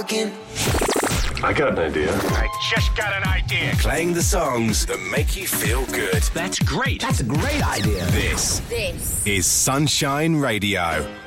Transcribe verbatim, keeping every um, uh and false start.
talking. I got an idea. I just got an idea. Playing the songs that make you feel good. That's great. That's a great idea. This, This is Sunshine Radio.